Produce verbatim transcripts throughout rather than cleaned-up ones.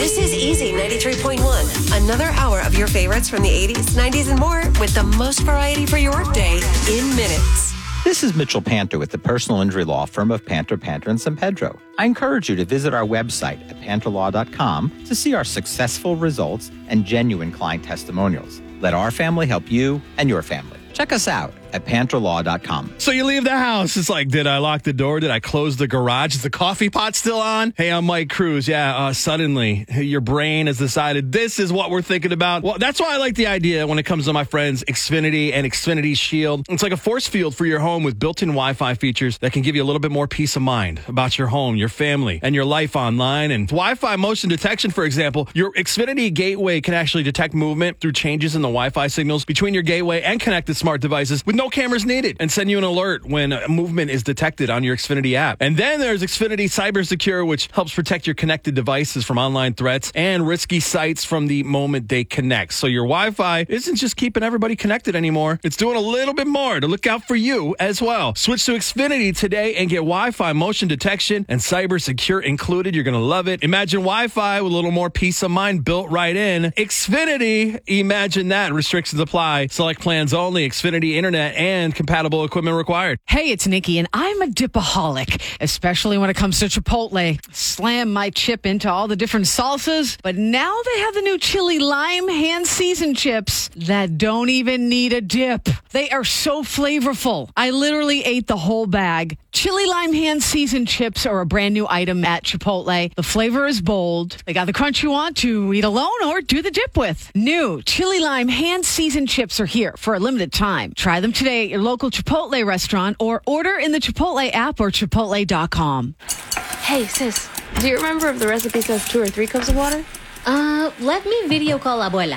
This is Easy ninety-three point one. Another hour of your favorites from the eighties, nineties, and more with the most variety for your workday in minutes. This is Mitchell Panter with the personal injury law firm of Panter, Panter, and San Pedro. I encourage you to visit our website at panter law dot com to see our successful results and genuine client testimonials. Let our family help you and your family. Check us out at panter law dot com. So you leave the house. It's like, did I lock the door? Did I close the garage? Is the coffee pot still on? Hey, I'm Mike Cruz. Yeah, uh, suddenly your brain has decided this is what we're thinking about. Well, that's why I like the idea when it comes to my friends Xfinity and Xfinity Shield. It's like a force field for your home with built-in Wi-Fi features that can give you a little bit more peace of mind about your home, your family, and your life online. And Wi-Fi motion detection, for example, your Xfinity gateway can actually detect movement through changes in the Wi-Fi signals between your gateway and connected smart devices with no cameras needed, and send you an alert when a movement is detected on your Xfinity app. And then there's Xfinity Cyber Secure, which helps protect your connected devices from online threats and risky sites from the moment they connect. So your Wi-Fi isn't just keeping everybody connected anymore. It's doing a little bit more to look out for you as well. Switch to Xfinity today and get Wi-Fi motion detection and Cyber Secure included. You're going to love it. Imagine Wi-Fi with a little more peace of mind built right in. Xfinity, imagine that. Restrictions apply. Select plans only. Xfinity Internet and compatible equipment required. Hey, it's Nikki, and I'm a dipaholic, especially when it comes to Chipotle. Slam my chip into all the different salsas, but now they have the new chili lime hand-seasoned chips that don't even need a dip. They are so flavorful. I literally ate the whole bag. Chili lime hand-seasoned chips are a brand new item at Chipotle. The flavor is bold. They got the crunch you want to eat alone or do the dip with. New chili lime hand-seasoned chips are here for a limited time. Try them today at your local Chipotle restaurant or order in the Chipotle app or chipotle dot com. Hey, sis, do you remember if the recipe says two or three cups of water? Uh, let me video call Abuela.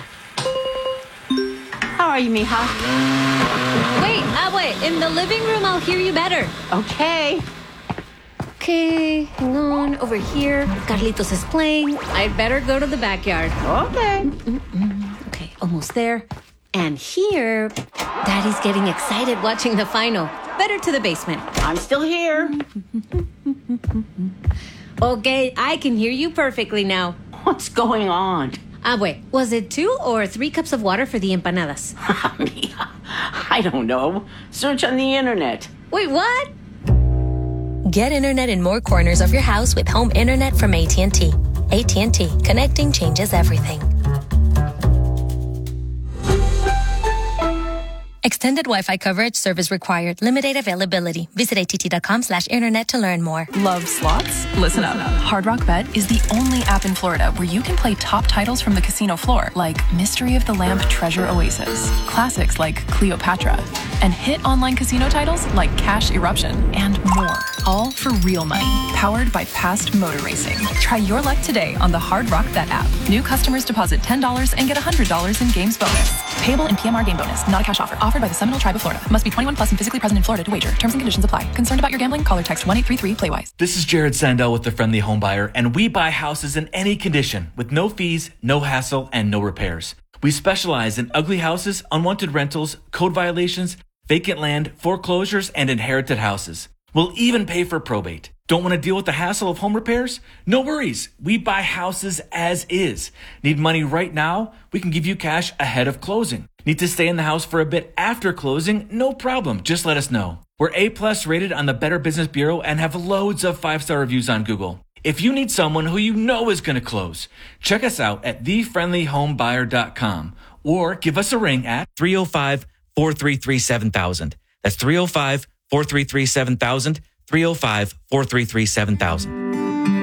How are you, mija? Wait, Abue, in the living room, I'll hear you better. Okay. Okay, hang on. Over here, Carlitos is playing. I'd better go to the backyard. Okay. Mm-mm-mm. Okay, almost there. And here, Daddy's getting excited watching the final. Better to the basement. I'm still here. Okay, I can hear you perfectly now. What's going on? Ah, wait, was it two or three cups of water for the empanadas? I don't know. Search on the internet. Wait, what? Get internet in more corners of your house with home internet from A T and T. A T and T. Connecting changes everything. Extended Wi-Fi coverage, service required, limited availability. Visit att.com slash internet to learn more. Love slots? Listen up. Hard Rock Bet is the only app in Florida where you can play top titles from the casino floor, like Mystery of the Lamp Treasure Oasis, classics like Cleopatra, and hit online casino titles like Cash Eruption, and more. All for real money, powered by past motor racing. Try your luck today on the Hard Rock Bet app. New customers deposit ten dollars and get one hundred dollars in games bonus. Payable in P M R game bonus, not a cash offer. Offered by the Seminole Tribe of Florida. Must be twenty-one plus and physically present in Florida to wager. Terms and conditions apply. Concerned about your gambling? Call or text one eight three three play wise. This is Jared Sandell with the Friendly Home Buyer, and we buy houses in any condition with no fees, no hassle, and no repairs. We specialize in ugly houses, unwanted rentals, code violations, vacant land, foreclosures, and inherited houses. We'll even pay for probate. Don't want to deal with the hassle of home repairs? No worries. We buy houses as is. Need money right now? We can give you cash ahead of closing. Need to stay in the house for a bit after closing? No problem. Just let us know. We're A-plus rated on the Better Business Bureau and have loads of five-star reviews on Google. If you need someone who you know is going to close, check us out at the friendly home buyer dot com or give us a ring at three oh five, four three three, seven thousand. That's three oh five, four three three, seven thousand, three oh five, four three three, seven thousand.